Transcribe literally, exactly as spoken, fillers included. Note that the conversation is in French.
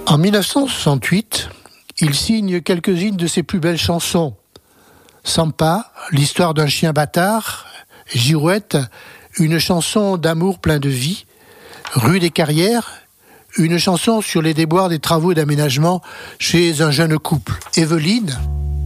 En dix-neuf cent soixante-huit, il signe quelques-unes de ses plus belles chansons. Sampa, l'histoire d'un chien bâtard, Girouette, une chanson d'amour plein de vie, Rue des Carrières, une chanson sur les déboires des travaux d'aménagement chez un jeune couple, Évelyne,